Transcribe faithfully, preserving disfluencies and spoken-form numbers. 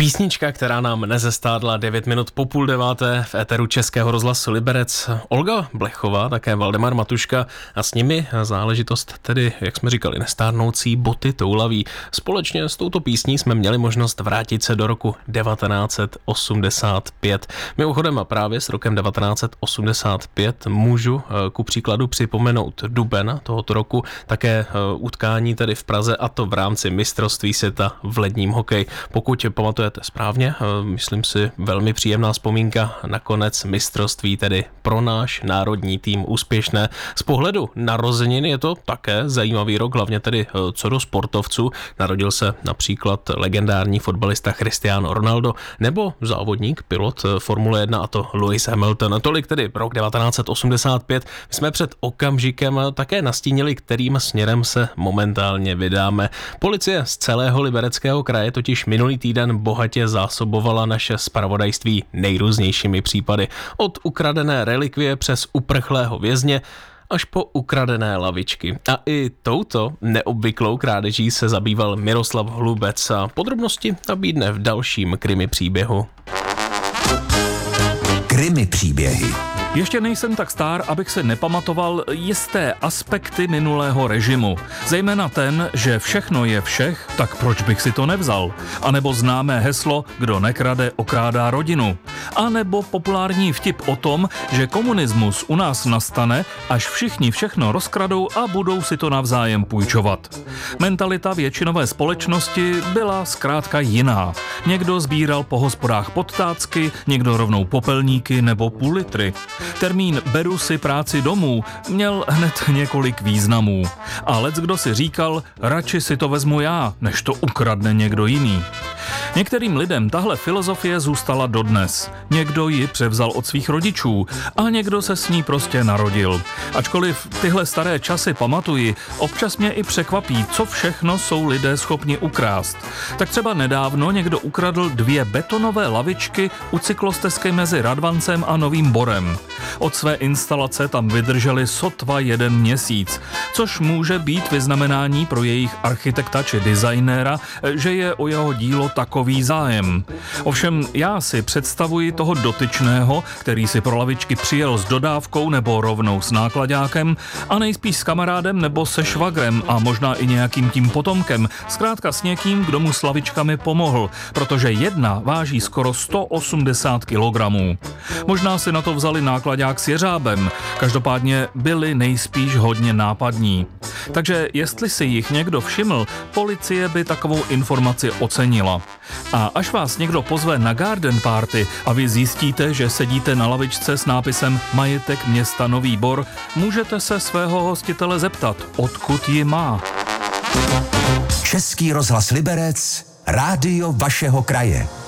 Písnička, která nám nezestádla devět minut po půl deváté v éteru Českého rozhlasu Liberec. Olga Blechová, také Valdemar Matuška a s nimi záležitost tedy, jak jsme říkali, nestárnoucí boty toulaví. Společně s touto písní jsme měli možnost vrátit se do roku devatenáct set osmdesát pět. Mimochodem a právě s rokem devatenáct set osmdesát pět můžu ku příkladu připomenout duben tohoto roku, také utkání tedy v Praze, a to v rámci mistrovství světa v ledním hokeji. Pokud pamatujete správně, myslím si, velmi příjemná vzpomínka, nakonec mistrovství tedy pro náš národní tým úspěšné. Z pohledu narozenin je to také zajímavý rok, hlavně tedy co do sportovců. Narodil se například legendární fotbalista Cristiano Ronaldo nebo závodník, pilot Formule jedna, a to Lewis Hamilton. Tolik tedy rok devatenáct set osmdesát pět. My jsme před okamžikem také nastínili, kterým směrem se momentálně vydáme. Policie z celého Libereckého kraje totiž minulý týden bohatě zásobovala naše zpravodajství nejrůznějšími případy. Od ukradené relikvie přes uprchlého vězně až po ukradené lavičky. A i touto neobvyklou krádeží se zabýval Miroslav Hlubec a podrobnosti nabídne v dalším krimi příběhu. Krimi příběhy. Ještě nejsem tak star, abych se nepamatoval jisté aspekty minulého režimu. Zejména ten, že všechno je všech, tak proč bych si to nevzal? A nebo známé heslo, kdo nekrade, okrádá rodinu. A nebo populární vtip o tom, že komunismus u nás nastane, až všichni všechno rozkradou a budou si to navzájem půjčovat. Mentalita většinové společnosti byla zkrátka jiná. Někdo sbíral po hospodách podtácky, někdo rovnou popelníky nebo půl litry. Termín beru si práci domů měl hned několik významů. A leckdo si říkal, radši si to vezmu já, než to ukradne někdo jiný. Některým lidem tahle filozofie zůstala dodnes. Někdo ji převzal od svých rodičů a někdo se s ní prostě narodil. Ačkoliv tyhle staré časy pamatuji, občas mě i překvapí, co všechno jsou lidé schopni ukrást. Tak třeba nedávno někdo ukradl dvě betonové lavičky u cyklostezky mezi Radvancem a Novým Borem. Od své instalace tam vydrželi sotva jeden měsíc, což může být vyznamenání pro jejich architekta či designéra, že je o jeho dílo takový zájem. Ovšem já si představuji toho dotyčného, který si pro lavičky přijel s dodávkou nebo rovnou s náklaďákem a nejspíš s kamarádem nebo se švagrem a možná i nějakým tím potomkem, zkrátka s někým, kdo mu s lavičkami pomohl, protože jedna váží skoro sto osmdesát kilogramů. Možná si na to vzali náklaďák s jeřábem, každopádně byli nejspíš hodně nápadní. Takže jestli si jich někdo všiml, policie by takovou informaci ocenila. A až vás někdo pozve na garden party a vy zjistíte, že sedíte na lavičce s nápisem Majetek města Nový Bor, můžete se svého hostitele zeptat, odkud ji má. Český rozhlas Liberec, rádio vašeho kraje.